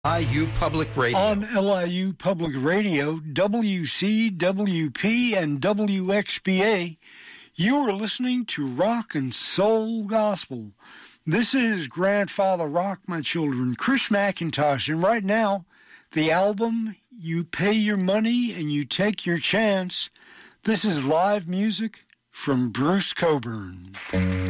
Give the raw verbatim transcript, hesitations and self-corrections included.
I U Public Radio. On L I U Public Radio, W C W P and W X B A, you are listening to Rock and Soul Gospel. This is Grandfather Rock, my children, Chris McIntosh, and right now, the album, You Pay Your Money and You Take Your Chance. This is live music from Bruce Cockburn.